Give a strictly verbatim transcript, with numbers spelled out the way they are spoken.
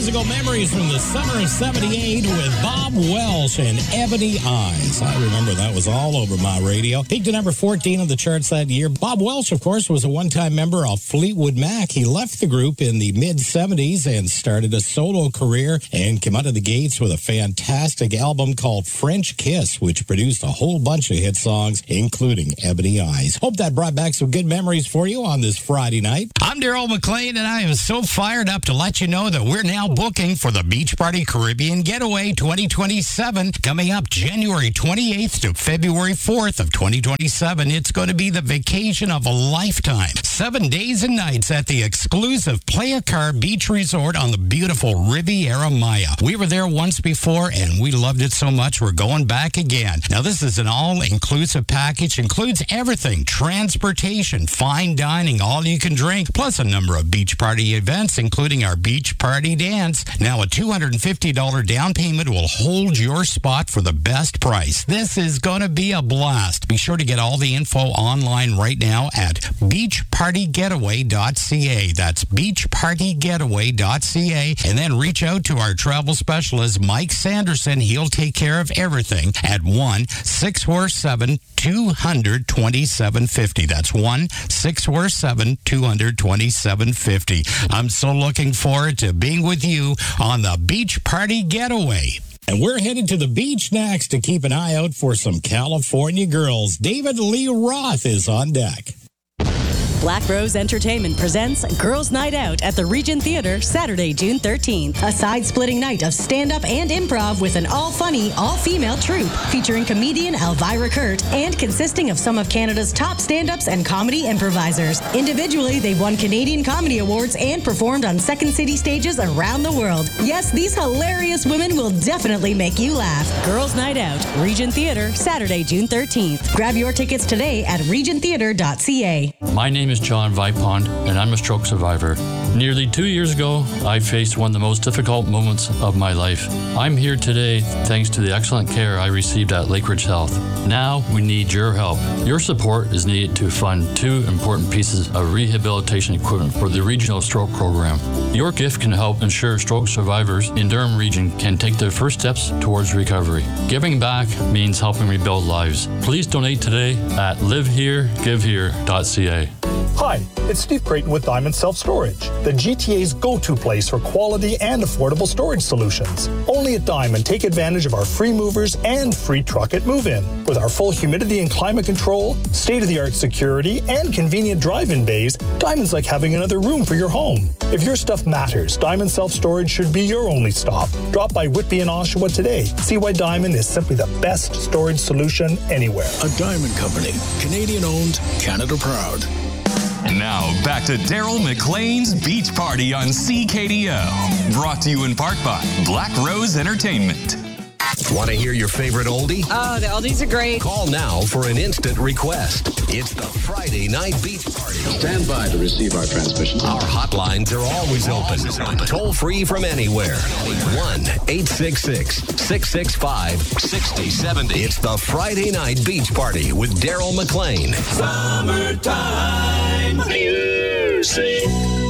musical memories from the summer of seventy-eight with Bob Welch and Ebony Eyes. I remember that was all over my radio. Peaked at number fourteen on the charts that year. Bob Welch, of course, was a one-time member of Fleetwood Mac. He left the group in the mid-seventies and started a solo career and came out of the gates with a fantastic album called French Kiss, which produced a whole bunch of hit songs, including Ebony Eyes. Hope that brought back some good memories for you on this Friday night. I'm Daryl McLean, and I am so fired up to let you know that we're now booking for the Beach Party Caribbean Getaway twenty twenty-seven, coming up January twenty-eighth to February fourth of twenty twenty-seven. It's going to be the vacation of a lifetime. Seven days and nights at the exclusive Playa Car Beach Resort on the beautiful Riviera Maya. We were there once before, and we loved it so much, we're going back again. Now, this is an all-inclusive package, includes everything, transportation, fine dining, all you can drink, plus a number of beach party events, including our beach party dance. Now, a two hundred fifty dollars down payment will hold your spot for the best price. This is going to be a blast. Be sure to get all the info online right now at beach party getaway dot c a. That's beach party getaway dot c a. And then reach out to our travel specialist, Mike Sanderson. He'll take care of everything at one six four seven, two hundred, twenty-seven fifty. That's one six four seven, two hundred, twenty-seven fifty. I'm so looking forward to being with you on the Beach Party Getaway. And we're headed to the beach next to keep an eye out for some California girls. David Lee Roth is on deck. Black Rose Entertainment presents Girls Night Out at the Regent Theatre, Saturday, June thirteenth. A side-splitting night of stand-up and improv with an all-funny, all-female troupe featuring comedian Elvira Kurt and consisting of some of Canada's top stand-ups and comedy improvisers. Individually, they've won Canadian Comedy Awards and performed on Second City stages around the world. Yes, these hilarious women will definitely make you laugh. Girls Night Out, Regent Theatre, Saturday, June thirteenth. Grab your tickets today at regent theatre dot c a. My name is John Vipond, and I'm a stroke survivor. Nearly two years ago, I faced one of the most difficult moments of my life. I'm here today thanks to the excellent care I received at Lakeridge Health. Now we need your help. Your support is needed to fund two important pieces of rehabilitation equipment for the Regional Stroke Program. Your gift can help ensure stroke survivors in Durham Region can take their first steps towards recovery. Giving back means helping rebuild lives. Please donate today at live here give here dot c a. Hi, it's Steve Creighton with Diamond Self Storage, the G T A's go-to place for quality and affordable storage solutions. Only at Diamond, take advantage of our free movers and free truck at move-in. With our full humidity and climate control, state-of-the-art security, and convenient drive-in bays, Diamond's like having another room for your home. If your stuff matters, Diamond Self Storage should be your only stop. Drop by Whitby and Oshawa today. See why Diamond is simply the best storage solution anywhere. A Diamond Company, Canadian-owned, Canada proud. Now, back to Daryl McLean's Beach Party on C K D O. Brought to you in part by Black Rose Entertainment. Want to hear your favorite oldie? Oh, the oldies are great. Call now for an instant request. It's the Friday Night Beach Party. Stand by to receive our transmission. Our hotlines are always open. open. Toll free from anywhere. one eight six six, six six five, six zero seven zero. It's the Friday Night Beach Party with Daryl McLean. Summertime music.